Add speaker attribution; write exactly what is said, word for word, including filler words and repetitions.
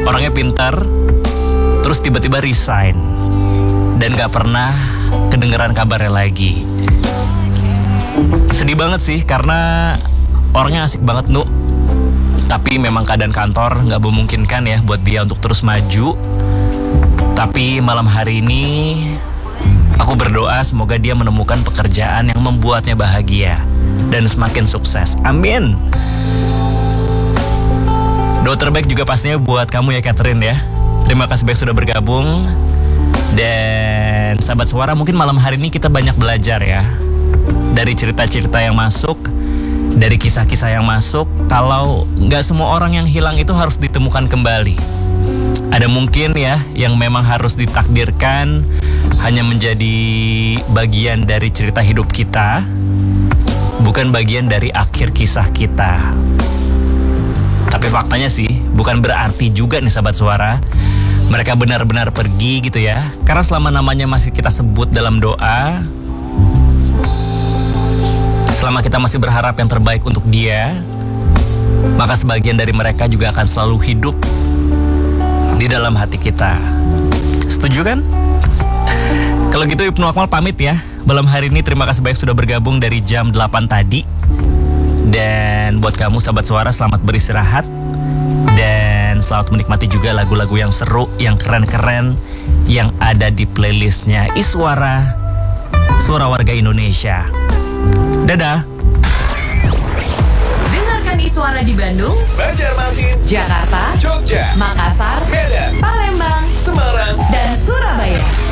Speaker 1: Orangnya pintar, terus tiba-tiba resign dan gak pernah kedengeran kabarnya lagi. Sedih banget sih, karena orangnya asik banget, Nu. Tapi memang keadaan kantor gak memungkinkan ya buat dia untuk terus maju. Tapi malam hari ini aku berdoa semoga dia menemukan pekerjaan yang membuatnya bahagia dan semakin sukses. Amin. Doa terbaik juga pastinya buat kamu ya, Catherine ya. Terima kasih banyak sudah bergabung. Dan sahabat suara, mungkin malam hari ini kita banyak belajar ya, dari cerita-cerita yang masuk, dari kisah-kisah yang masuk. Kalau gak semua orang yang hilang itu harus ditemukan kembali. Ada mungkin ya yang memang harus ditakdirkan hanya menjadi bagian dari cerita hidup kita, bukan bagian dari akhir kisah kita. Tapi faktanya sih bukan berarti juga nih sahabat suara mereka benar-benar pergi gitu ya. Karena selama namanya masih kita sebut dalam doa, selama kita masih berharap yang terbaik untuk dia, maka sebagian dari mereka juga akan selalu hidup di dalam hati kita. Setuju kan? Kalau gitu Ibnu Akmal pamit ya. Malam hari ini terima kasih banyak sudah bergabung dari jam delapan tadi. Dan buat kamu sahabat suara, selamat beristirahat. Dan selamat menikmati juga lagu-lagu yang seru, yang keren-keren, yang ada di playlistnya Iswara, Suara Warga Indonesia. Dadah.
Speaker 2: Dengarkan Iswara di Bandung,
Speaker 3: Banjarmasin,
Speaker 2: Jakarta,
Speaker 3: Jogja,
Speaker 2: Makassar,
Speaker 3: Medan,
Speaker 2: Palembang,
Speaker 3: Semarang,
Speaker 2: dan Surabaya.